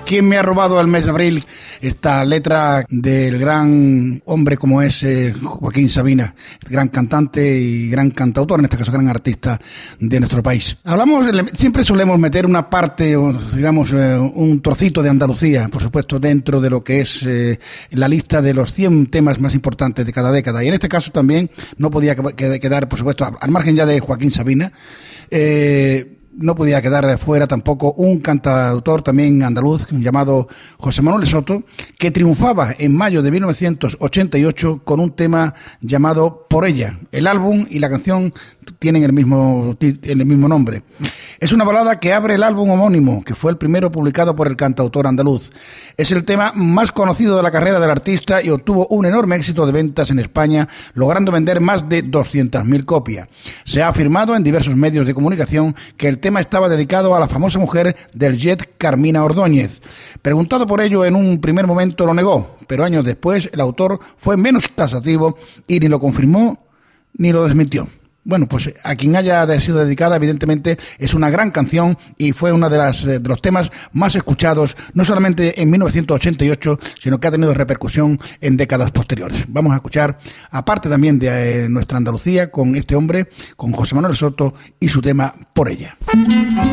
¿Quién me ha robado el mes de abril? Esta letra del gran hombre como es Joaquín Sabina, gran cantante y gran cantautor, en este caso gran artista de nuestro país. Siempre solemos meter una parte, o digamos, un trocito de Andalucía, por supuesto, dentro de lo que es la lista de los 100 temas más importantes de cada década. Y en este caso también no podía quedar, por supuesto, al margen ya de Joaquín Sabina, no podía quedar fuera tampoco un cantautor también andaluz llamado José Manuel Soto, que triunfaba en mayo de 1988 con un tema llamado Por ella. El álbum y la canción tienen el mismo nombre. Es una balada que abre el álbum homónimo, que fue el primero publicado por el cantautor andaluz. Es el tema más conocido de la carrera del artista y obtuvo un enorme éxito de ventas en España, logrando vender más de 200.000 copias. Se ha afirmado en diversos medios de comunicación que el tema estaba dedicado a la famosa mujer del Jet, Carmina Ordóñez. Preguntado por ello, en un primer momento lo negó, pero años después el autor fue menos tasativo y ni lo confirmó ni lo desmintió. Bueno, pues a quien haya sido dedicada, evidentemente, es una gran canción y fue uno de los temas más escuchados, no solamente en 1988, sino que ha tenido repercusión en décadas posteriores. Vamos a escuchar, aparte también de nuestra Andalucía, con este hombre, con José Manuel Soto y su tema Por ella.